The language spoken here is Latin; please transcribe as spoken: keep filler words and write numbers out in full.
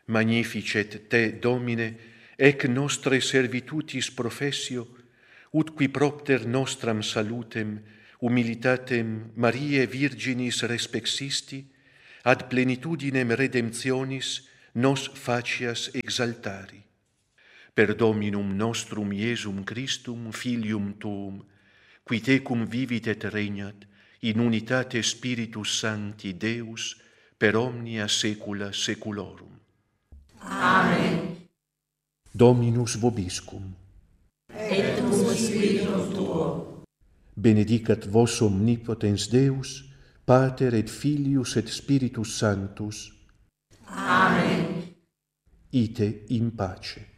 Magnificet te, Domine, ec nostre servitutis professio, ut qui propter nostram salutem, humilitatem Mariae Virginis respexisti, ad plenitudinem redemptionis nos facias exaltari. Per Dominum nostrum Iesum Christum, Filium Tuum, qui tecum vivit et regnat, in unitate Spiritus Sancti Deus, per omnia saecula saeculorum. Amen. Dominus vobiscum. Et cum spiritum tuo. Benedicat vos omnipotens Deus, Pater et Filius et Spiritus Sanctus. Amen. Ite in pace.